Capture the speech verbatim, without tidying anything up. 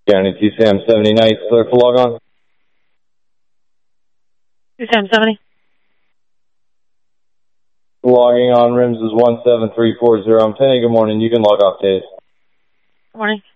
County T SAM seventy nights, clear for log on. T SAM seventy. Logging on rims is one seven three four zero. I'm saying good morning. You can log off, Dave. Good morning.